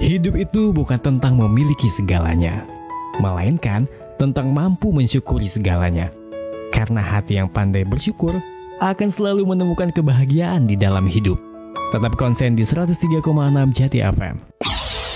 Hidup itu bukan tentang memiliki segalanya, melainkan tentang mampu mensyukuri segalanya. Karena hati yang pandai bersyukur akan selalu menemukan kebahagiaan di dalam hidup. Tetap konsen di 103,6 Jati FM.